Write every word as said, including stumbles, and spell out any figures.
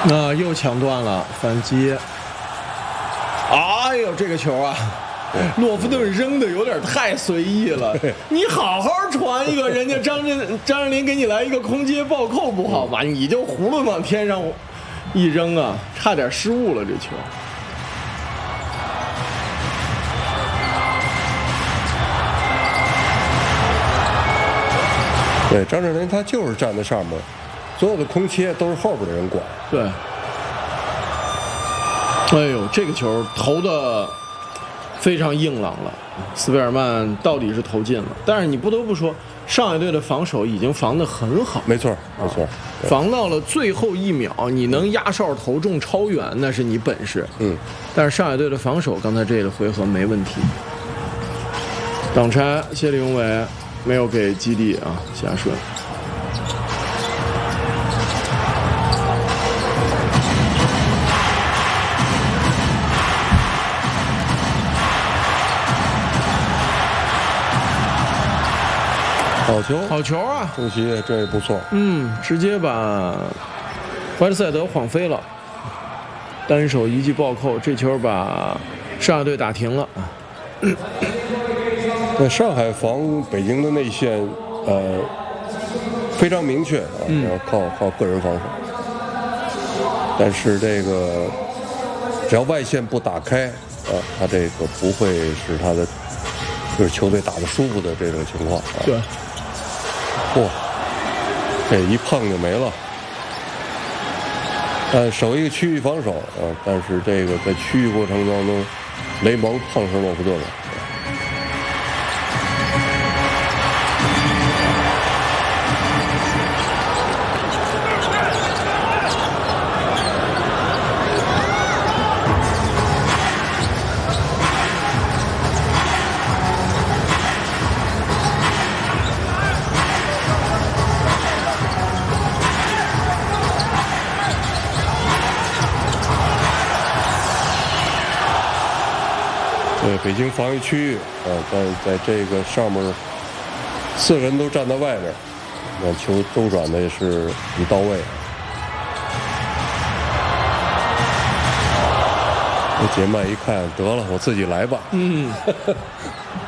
那、啊、又抢断了反击。哎呦，这个球啊，洛夫顿扔的有点太随意了。你好好传一个，人家张镇张镇麟给你来一个空接暴扣不好吧？你就葫芦往天上一扔啊，差点失误了这球。 对，张镇麟他就是站在上面，所有的空切都是后边的人管。 对。哎呦，这个球投的非常硬朗了，斯佩尔曼到底是投进了，但是你不得不说，上海队的防守已经防得很好。 没错，没错， 防到了最后一秒，你能压哨投中超远，那是你本事。 嗯， 但是上海队的防守刚才这个回合没问题。挡拆，谢立永伟没有给基地啊，下顺。 好球， 好球啊！ 中西这也不错。 嗯，直接把怀特塞德晃飞了，单手一记暴扣，这球把上海队打停了。 在上海防北京的内线，呃，非常明确啊， 嗯、 要靠靠个人防守。但是这个只要外线不打开啊，他这个不会是他的就是球队打得舒服的这种情况啊。 对。 嚯、哦，这一碰就没了。呃，守一个区域防守啊，但是这个在区域过程当中，雷蒙碰上洛夫顿了。对，北京防御区域啊，在在这个上面，四人都站在外面，那球周转的也是很到位。这杰曼一看，得了，我自己来吧。 嗯，